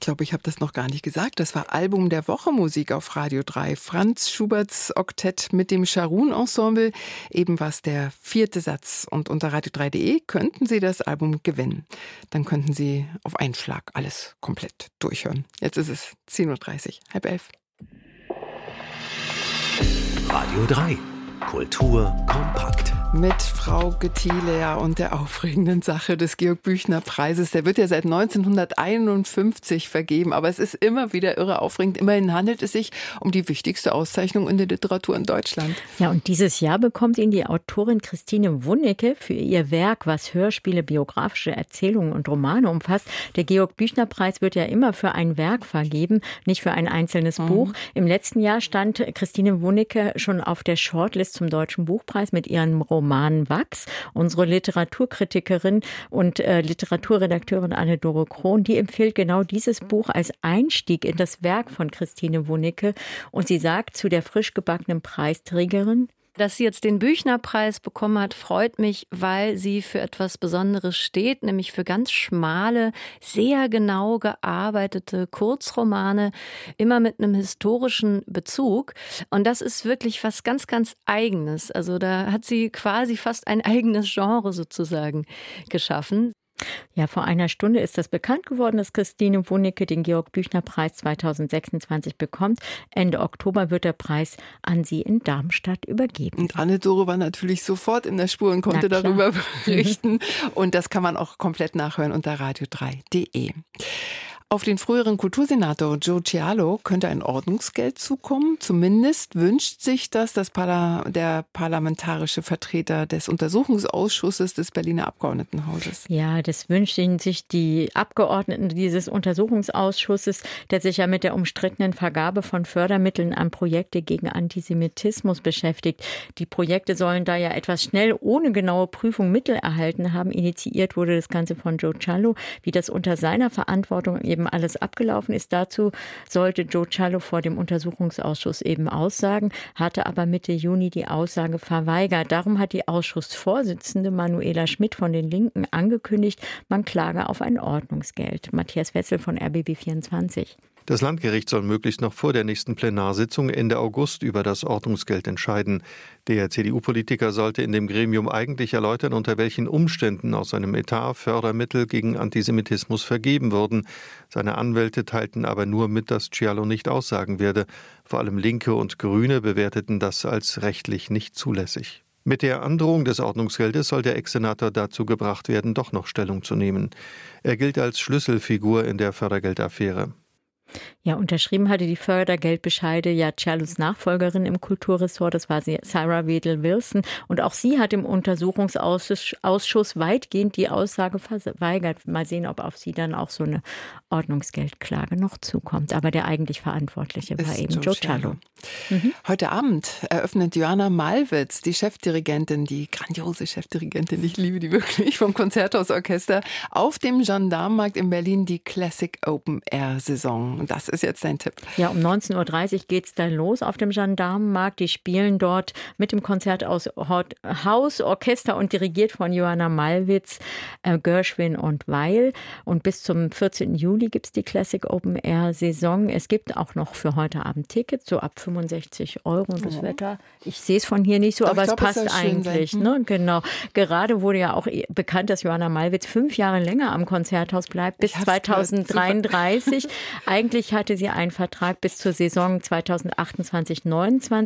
glaube, ich habe das noch gar nicht gesagt. Das war Album der Woche Musik auf Radio 3. Franz Schuberts Oktett mit dem Scharun-Ensemble. Eben war es der 4. Satz. Und unter radio3.de könnten Sie das Album gewinnen. Dann könnten Sie auf einen Schlag alles komplett durchhören. Jetzt ist es 10.30 Uhr, 10:30. Radio 3. Kultur kompakt. Mit Frau Thiele und der aufregenden Sache des Georg-Büchner-Preises. Der wird ja seit 1951 vergeben, aber es ist immer wieder irre aufregend. Immerhin handelt es sich um die wichtigste Auszeichnung in der Literatur in Deutschland. Ja, und dieses Jahr bekommt ihn die Autorin Christine Wunnecke für ihr Werk, was Hörspiele, biografische Erzählungen und Romane umfasst. Der Georg-Büchner-Preis wird ja immer für ein Werk vergeben, nicht für ein einzelnes Buch. Im letzten Jahr stand Christine Wunnecke schon auf der Shortlist zum Deutschen Buchpreis mit ihrem Roman Wachs. Unsere Literaturkritikerin und Literaturredakteurin Anne-Dore Krohn, die empfiehlt genau dieses Buch als Einstieg in das Werk von Christine Wunnecke. Und sie sagt zu der frisch gebackenen Preisträgerin: Dass sie jetzt den Büchner-Preis bekommen hat, freut mich, weil sie für etwas Besonderes steht, nämlich für ganz schmale, sehr genau gearbeitete Kurzromane, immer mit einem historischen Bezug. Und das ist wirklich was ganz, ganz Eigenes. Also da hat sie quasi fast ein eigenes Genre sozusagen geschaffen. Ja, vor einer Stunde ist das bekannt geworden, dass Christine Wunnecke den Georg-Büchner-Preis 2026 bekommt. Ende Oktober wird der Preis an sie in Darmstadt übergeben. Und Anne-Dore war natürlich sofort in der Spur und konnte darüber berichten. Und das kann man auch komplett nachhören unter radio3.de. Auf den früheren Kultursenator Joe Cialo könnte ein Ordnungsgeld zukommen. Zumindest wünscht sich das der parlamentarische Vertreter des Untersuchungsausschusses des Berliner Abgeordnetenhauses. Ja, das wünschen sich die Abgeordneten dieses Untersuchungsausschusses, der sich ja mit der umstrittenen Vergabe von Fördermitteln an Projekte gegen Antisemitismus beschäftigt. Die Projekte sollen da ja etwas schnell ohne genaue Prüfung Mittel erhalten haben. Initiiert wurde das Ganze von Joe Cialo, wie das unter seiner Verantwortung eben alles abgelaufen ist. Dazu sollte Joe Cialo vor dem Untersuchungsausschuss eben aussagen, hatte aber Mitte Juni die Aussage verweigert. Darum hat die Ausschussvorsitzende Manuela Schmidt von den Linken angekündigt, man klage auf ein Ordnungsgeld. Matthias Wetzel von RBB24. Das Landgericht soll möglichst noch vor der nächsten Plenarsitzung Ende August über das Ordnungsgeld entscheiden. Der CDU-Politiker sollte in dem Gremium eigentlich erläutern, unter welchen Umständen aus seinem Etat Fördermittel gegen Antisemitismus vergeben wurden. Seine Anwälte teilten aber nur mit, dass Cialo nicht aussagen werde. Vor allem Linke und Grüne bewerteten das als rechtlich nicht zulässig. Mit der Androhung des Ordnungsgeldes soll der Ex-Senator dazu gebracht werden, doch noch Stellung zu nehmen. Er gilt als Schlüsselfigur in der Fördergeldaffäre. Ja, unterschrieben hatte die Fördergeldbescheide ja Cialos Nachfolgerin im Kulturressort, das war Sarah Wedel-Wilson. Und auch sie hat im Untersuchungsausschuss weitgehend die Aussage verweigert. Mal sehen, ob auf sie dann auch so eine Ordnungsgeldklage noch zukommt. Aber der eigentlich Verantwortliche war eben Joe Cialo. Heute Abend eröffnet Joanna Malwitz, die Chefdirigentin, die grandiose Chefdirigentin, ich liebe die wirklich, vom Konzerthausorchester, auf dem Gendarmenmarkt in Berlin die Classic Open Air Saison. Und das ist jetzt dein Tipp. Ja, um 19.30 Uhr geht es dann los auf dem Gendarmenmarkt. Die spielen dort mit dem Konzerthaus Orchester und dirigiert von Joanna Malwitz, Gershwin und Weil. Und bis zum 14. Juli gibt es die Classic Open Air Saison. Es gibt auch noch für heute Abend Tickets, so ab 65 €. Und das Wetter, ich sehe es von hier nicht so, aber es passt eigentlich. Ne? Genau. Gerade wurde ja auch bekannt, dass Joanna Malwitz 5 Jahre länger am Konzerthaus bleibt, bis 2033. Eigentlich hatte sie einen Vertrag bis zur Saison 2028/29.